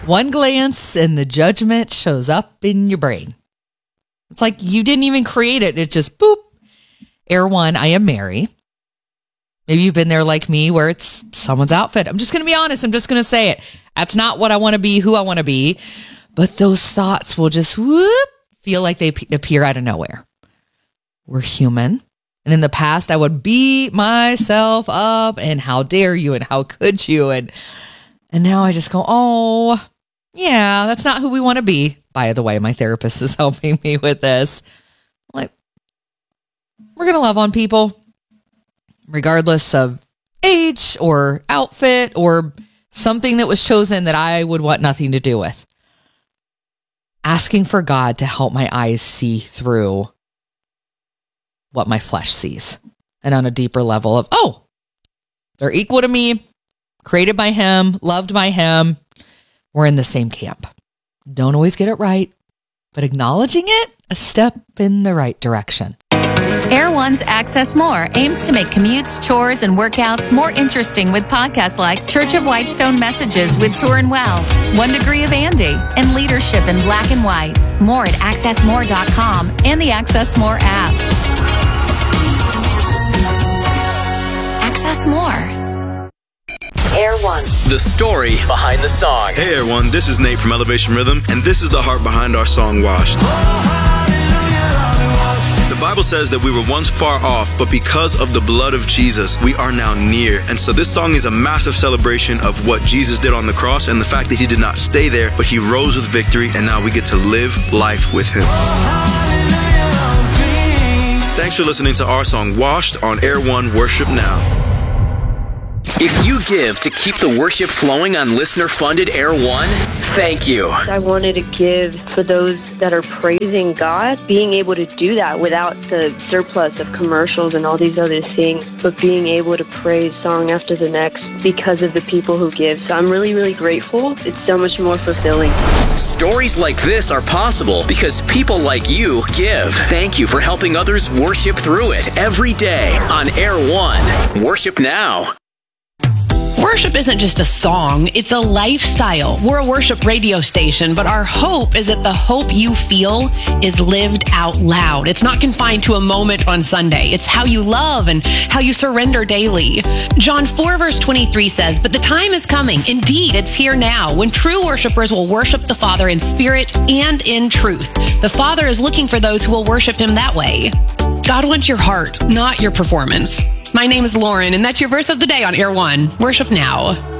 One glance and the judgment shows up in your brain. It's like you didn't even create it. It just boop. Air one, I am Mary. Maybe you've been there like me where it's someone's outfit. I'm just going to be honest. I'm just going to say it. That's not what I want to be, who I want to be. But those thoughts will just feel like they appear out of nowhere. We're human. And in the past, I would beat myself up and how dare you and how could you? And now I just go, oh, yeah, that's not who we want to be. By the way, my therapist is helping me with this. Like, we're going to love on people regardless of age or outfit or something that was chosen that I would want nothing to do with. Asking for God to help my eyes see through what my flesh sees. And on a deeper level of, oh, they're equal to me, created by him, loved by him. We're in the same camp. Don't always get it right, but acknowledging it, a step in the right direction. Air One's Access More aims to make commutes, chores, and workouts more interesting with podcasts like Church of Whitestone Messages with Turin Wells, 1 Degree of Andy, and Leadership in Black and White. More at accessmore.com and the Access More app. Access More. Air One. The story behind the song. Hey Air One, this is Nate from Elevation Rhythm, and this is the heart behind our song, Washed. The Bible says that we were once far off, but because of the blood of Jesus, we are now near. And so this song is a massive celebration of what Jesus did on the cross and the fact that he did not stay there, but he rose with victory, and now we get to live life with him. Thanks for listening to our song, Washed, on Air One Worship Now. If you give to keep the worship flowing on listener-funded Air One, thank you. I wanted to give for those that are praising God, being able to do that without the surplus of commercials and all these other things, but being able to praise song after the next because of the people who give. So I'm really, really grateful. It's so much more fulfilling. Stories like this are possible because people like you give. Thank you for helping others worship through it every day on Air One. Worship now. Worship isn't just a song, it's a lifestyle. We're a worship radio station, but our hope is that the hope you feel is lived out loud. It's not confined to a moment on Sunday. It's how you love and how you surrender daily. John 4 verse 23 says, "But the time is coming, indeed it's here now, when true worshipers will worship the Father in spirit and in truth." The Father is looking for those who will worship him that way. God wants your heart, not your performance. My name is Lauren, and that's your verse of the day on Air One. Worship now.